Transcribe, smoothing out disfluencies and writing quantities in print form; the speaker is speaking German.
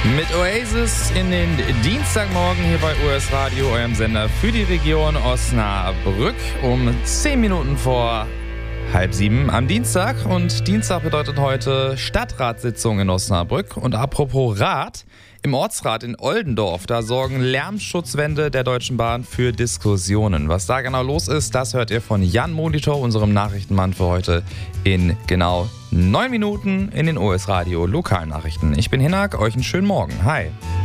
Mit Oasis in den Dienstagmorgen hier bei US Radio, eurem Sender für die Region Osnabrück, um 10 Minuten vor 6:30 am Dienstag. Und Dienstag bedeutet heute Stadtratssitzung in Osnabrück. Und apropos Rat, im Ortsrat in Oldendorf, da sorgen Lärmschutzwände der Deutschen Bahn für Diskussionen. Was da genau los ist, das hört ihr von Jan Molitor, unserem Nachrichtenmann für heute, in genau 9 Minuten in den US Radio Lokalnachrichten. Ich bin Hinak, euch einen schönen Morgen. Hi.